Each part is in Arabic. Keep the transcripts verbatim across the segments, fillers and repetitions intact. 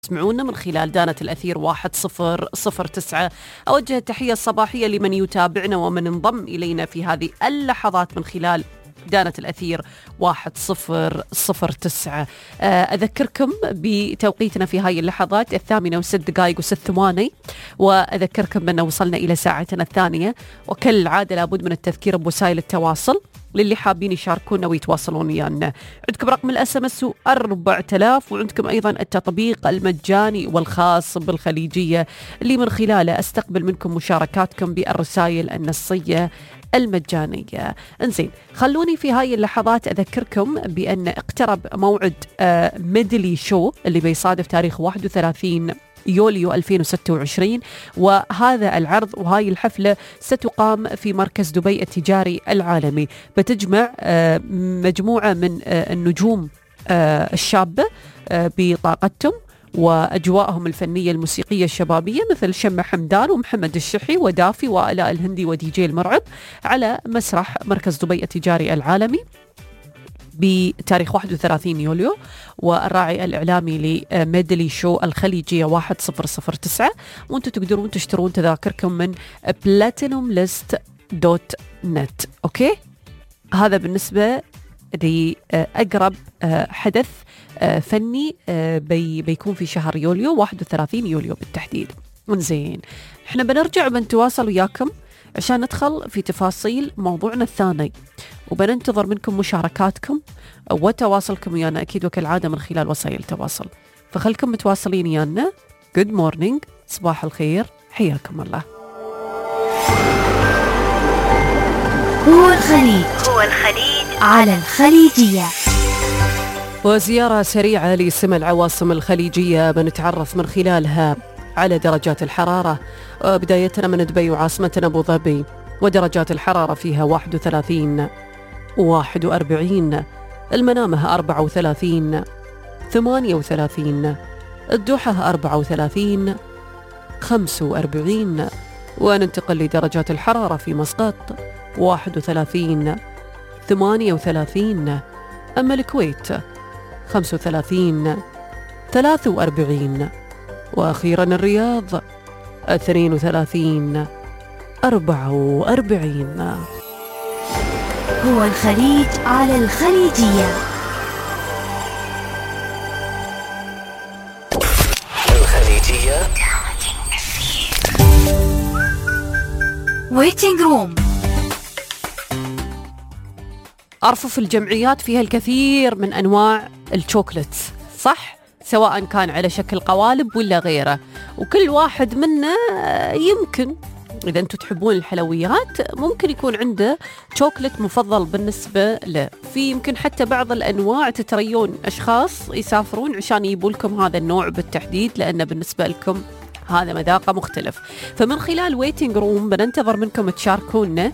تسمعونا من خلال دانة الأثير واحد صفر صفر تسعة. أوجه التحية الصباحية لمن يتابعنا ومن انضم إلينا في هذه اللحظات من خلال دانة الأثير واحد صفر صفر تسعة. أذكركم بتوقيتنا في هاي اللحظات الثامنة وست دقائق وست ثواني، وأذكركم بأن وصلنا إلى ساعتنا الثانية، وكالعادة لابد من التذكير بوسائل التواصل للي حابين يشاركونا ويتواصلون ويانا. عندكم رقم الاس ام اس أربعة آلاف، وعندكم ايضا التطبيق المجاني والخاص بالخليجيه اللي من خلاله استقبل منكم مشاركاتكم بالرسائل النصيه المجانيه. انزين، خلوني في هاي اللحظات اذكركم بان اقترب موعد ميدلي شو اللي بيصادف تاريخ واحد وثلاثين يوليو ألفين وستة وعشرين، وهذا العرض وهاي الحفلة ستقام في مركز دبي التجاري العالمي، بتجمع مجموعة من النجوم الشابة بطاقتهم وأجواءهم الفنية الموسيقية الشبابية مثل شمة حمدان ومحمد الشحي ودافي وآلاء الهندي ودي جي المرعب على مسرح مركز دبي التجاري العالمي بتاريخ واحد وثلاثين يوليو. والراعي الإعلامي لميدلي شو الخليجية واحد صفر صفر تسعة، وانتم تقدرون تشترون تذاكركم من بلاتينوم ليست دوت نت. أوكي، هذا بالنسبة لأقرب حدث فني بي بيكون في شهر يوليو واحد وثلاثين يوليو بالتحديد. ونزين، احنا بنرجع وبنتواصل وياكم عشان ندخل في تفاصيل موضوعنا الثاني، وبننتظر منكم مشاركاتكم وتواصلكم ويانا أكيد وكالعادة من خلال وسائل التواصل. فخلكم متواصلين ويانا. Good morning، صباح الخير، حياكم الله. هو الخليج هو الخليج على الخليجية. وزيارة سريعة لسمى العواصم الخليجية بنتعرف من خلالها على درجات الحرارة، بدايتنا من دبي وعاصمتنا أبو ظبي، ودرجات الحرارة فيها واحد وثلاثين واحد وأربعين، المنامة أربعة وثلاثين ثمانية وثلاثين، الدوحة أربعة وثلاثين خمسة وأربعين، وننتقل لدرجات الحرارة في مسقط واحد وثلاثين ثمانية وثلاثين، أما الكويت خمسة وثلاثين ثلاثة وأربعين، وأخيرا الرياض اثنين وثلاثين أربعة وأربعين. هو الخليج على الخليجية. الخليجية ويتنج روم. أرفف الجمعيات فيها الكثير من أنواع الشوكولات، صح؟ سواء كان على شكل قوالب ولا غيره، وكل واحد منا يمكن إذا أنتم تحبون الحلويات ممكن يكون عنده شوكولات مفضل بالنسبة له. في يمكن حتى بعض الأنواع تتريون أشخاص يسافرون عشان يجيبوا لكم هذا النوع بالتحديد، لأنه بالنسبة لكم هذا مذاقه مختلف. فمن خلال ويتنج روم بننتظر منكم تشاركونا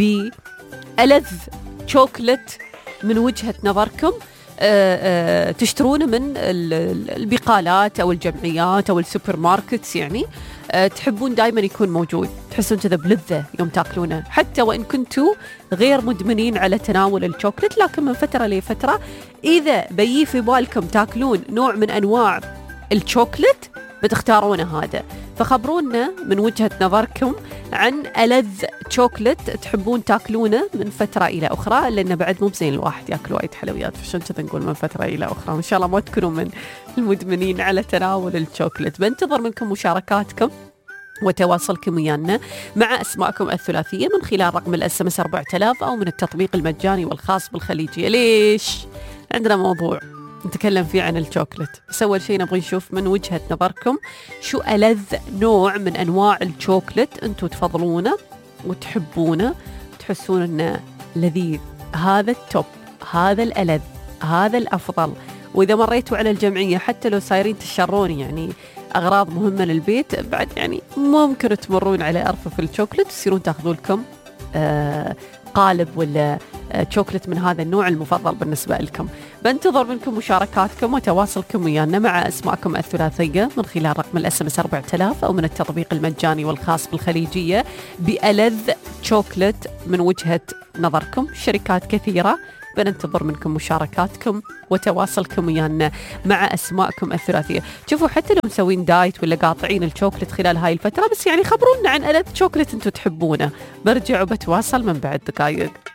بألذ شوكولات من وجهة نظركم أه أه تشترونه من البقالات أو الجمعيات أو السوبر ماركتس، يعني أه تحبون دايما يكون موجود، تحسون كذا بلذة يوم تاكلونه، حتى وإن كنتوا غير مدمنين على تناول الشوكولات، لكن من فترة لفترة إذا بيجي في بالكم تاكلون نوع من أنواع الشوكولات بتختارونه هذا. فخبرونا من وجهة نظركم عن ألذ شوكولات تحبون تاكلونه من فترة إلى أخرى، لأنه بعد مو بزين الواحد ياكل وايد حلويات، فشون كذا نقول من فترة إلى أخرى. إن شاء الله ما تكونوا من المدمنين على تناول الشوكولات. بنتظر منكم مشاركاتكم وتواصلكم ويانا مع أسماءكم الثلاثية من خلال رقم الاس ام اس أربعة آلاف أو من التطبيق المجاني والخاص بالخليجية. ليش؟ عندنا موضوع نتكلم فيه عن الشوكولات، بس أول شيء نبغى نشوف من وجهة نظركم شو ألذ نوع من أنواع الشوكولات أنتوا تفضلونه وتحبونه وتحسون أنه لذيذ، هذا التوب، هذا الألذ، هذا الأفضل. وإذا مريتوا على الجمعية حتى لو سايرين تشرون يعني أغراض مهمة للبيت، بعد يعني ممكن تمرون على أرفف الشوكولات وتصيرون تاخذوا لكم آه قالب ولا شوكولات من هذا النوع المفضل بالنسبة لكم. بنتظر منكم مشاركاتكم وتواصلكم ويانا مع أسماءكم الثلاثية من خلال رقم الاس ام اس أربعة آلاف أو من التطبيق المجاني والخاص بالخليجية بألذ شوكولات من وجهة نظركم. شركات كثيرة بننتظر منكم مشاركاتكم وتواصلكم ويانا مع أسماءكم الثلاثية. شوفوا حتى لو مسوين دايت ولا قاطعين الشوكلت خلال هاي الفترة، بس يعني خبرونا عن ألذ شوكلت أنتم تحبونه. برجع وبتواصل من بعد دقايق.